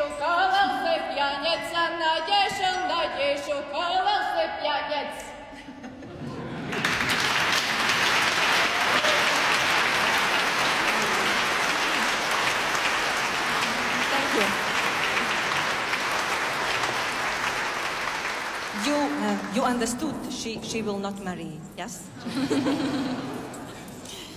колосы пьяниц, надешу, колосы пьяниц. Thank you. You understood she will not marry, yes?